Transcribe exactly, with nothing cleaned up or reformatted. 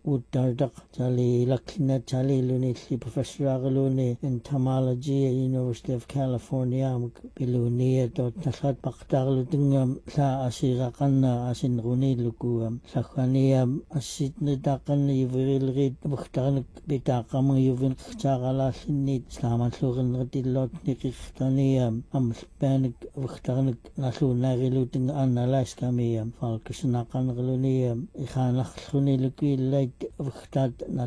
Woodardaq tali laklina tali luni li professor luni entomology at University of California bilunia dot nalat paqtarlu tingam sa asiraqanna asin runi luku sakhania asitnitaqan yuvilrit bukhtarnik bitaqam yuvin qtaqalasinit slamatlurin ritillot niqistania amspanik bukhtarnik nalunagiluting annalaskami falkisnaqan glunia ikhanaqluni lukilait bukhtat